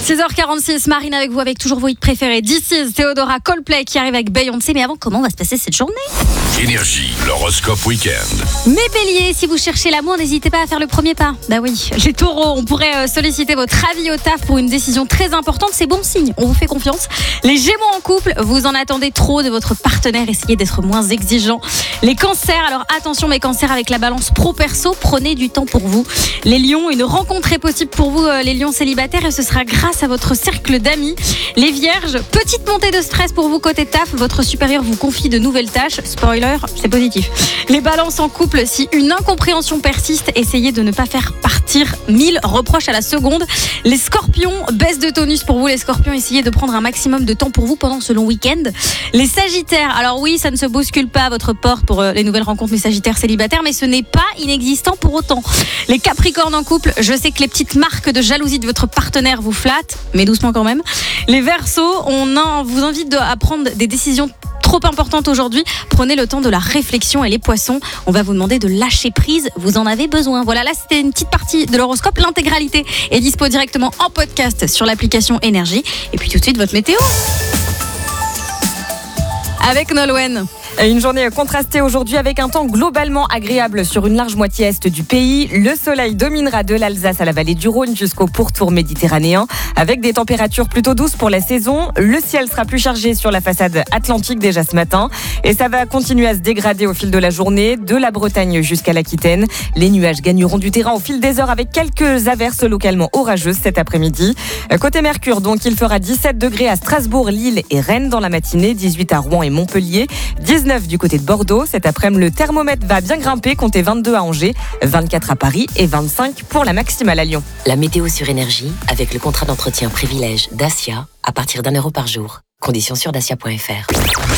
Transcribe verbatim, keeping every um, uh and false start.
six heures quarante-six, Marine avec vous, avec toujours vos hits préférés. This is Théodora, Coldplay qui arrive avec Beyoncé. Mais avant, comment va se passer cette journée? Énergie, l'horoscope week-end. Mes béliers, si vous cherchez l'amour, n'hésitez pas à faire le premier pas. Bah oui, les taureaux, on pourrait solliciter votre avis au taf pour une décision très importante. C'est bon signe, on vous fait confiance. Les gémeaux en couple, vous en attendez trop de votre partenaire, essayez d'être moins exigeant. Les cancers, alors attention mes cancers avec la balance pro-perso, prenez du temps pour vous. Les lions, une rencontre est possible pour vous, les lions célibataires, et ce sera grâce à votre cercle d'amis. Les vierges, petite montée de stress pour vous côté taf, votre supérieur vous confie de nouvelles tâches. Spoiler, c'est positif. Les balances en couple, si une incompréhension persiste, essayez de ne pas faire partir mille reproches à la seconde. Les scorpions, baisse de tonus pour vous les scorpions, essayez de prendre un maximum de temps pour vous pendant ce long week-end. Les sagittaires, alors oui, ça ne se bouscule pas à votre porte pour les nouvelles rencontres, mes sagittaires célibataires, mais ce n'est pas inexistant pour autant. Les capricornes en couple, je sais que les petites marques de jalousie de votre partenaire vous flattent, mais doucement quand même. Les verseaux, on en, vous invite à prendre des décisions trop importante aujourd'hui, prenez le temps de la réflexion. Et les poissons, on va vous demander de lâcher prise, vous en avez besoin. Voilà, là c'était une petite partie de l'horoscope, l'intégralité est dispo directement en podcast sur l'application Énergie. Et puis tout de suite votre météo avec Nolwenn. Une journée contrastée aujourd'hui avec un temps globalement agréable sur une large moitié est du pays. Le soleil dominera de l'Alsace à la vallée du Rhône jusqu'au pourtour méditerranéen avec des températures plutôt douces pour la saison. Le ciel sera plus chargé sur la façade atlantique déjà ce matin et ça va continuer à se dégrader au fil de la journée, de la Bretagne jusqu'à l'Aquitaine. Les nuages gagneront du terrain au fil des heures avec quelques averses localement orageuses cet après-midi. Côté Mercure, donc, il fera dix-sept degrés à Strasbourg, Lille et Rennes dans la matinée, dix-huit à Rouen et Montpellier, dix-neuf du côté de Bordeaux. Cet après-midi, le thermomètre va bien grimper, comptez vingt-deux à Angers, vingt-quatre à Paris et vingt-cinq pour la maximale à Lyon. La météo sur Énergie avec le contrat d'entretien privilège Dacia à partir d'un euro par jour. Conditions sur dacia point f r.